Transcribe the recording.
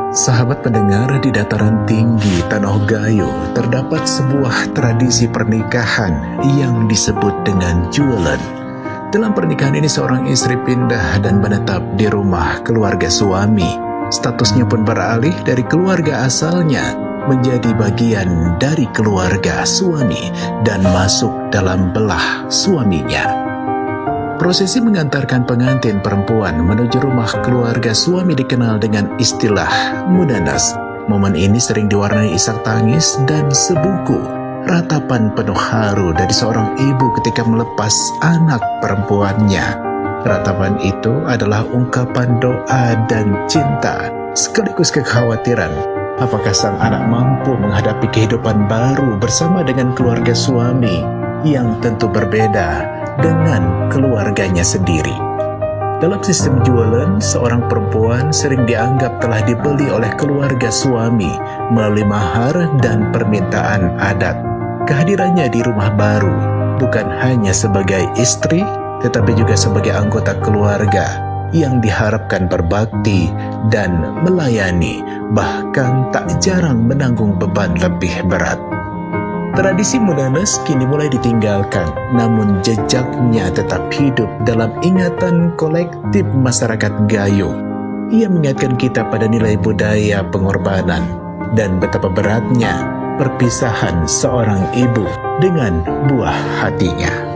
Sahabat pendengar, di dataran tinggi Tanah Gayo terdapat sebuah tradisi pernikahan yang disebut dengan jualan. Dalam pernikahan ini seorang istri pindah dan menetap di rumah keluarga suami. Statusnya pun beralih dari keluarga asalnya menjadi bagian dari keluarga suami dan masuk dalam belah suaminya. Prosesi mengantarkan pengantin perempuan menuju rumah keluarga suami dikenal dengan istilah mudanas. Momen ini sering diwarnai isak tangis dan sebuku ratapan penuh haru dari seorang ibu ketika melepas anak perempuannya. Ratapan itu adalah ungkapan doa dan cinta, sekaligus kekhawatiran apakah sang anak mampu menghadapi kehidupan baru bersama dengan keluarga suami yang tentu berbeda dengan keluarganya sendiri. Dalam sistem jualan, seorang perempuan sering dianggap telah dibeli oleh keluarga suami melalui mahar dan permintaan adat. Kehadirannya di rumah baru bukan hanya sebagai istri, tetapi juga sebagai anggota keluarga yang diharapkan berbakti dan melayani, bahkan tak jarang menanggung beban lebih berat. Tradisi mudanas kini mulai ditinggalkan, namun jejaknya tetap hidup dalam ingatan kolektif masyarakat Gayo. Ia mengingatkan kita pada nilai budaya pengorbanan dan betapa beratnya perpisahan seorang ibu dengan buah hatinya.